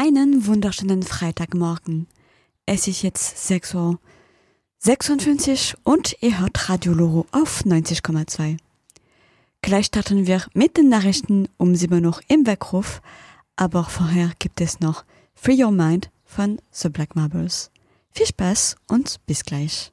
Einen wunderschönen Freitagmorgen. Es ist jetzt 6:56 Uhr und ihr hört Radio Loro auf 90,2. Gleich starten wir mit den Nachrichten um 7 Uhr noch im Weckruf, aber vorher gibt es noch Free Your Mind von The Black Marbles. Viel Spaß und bis gleich.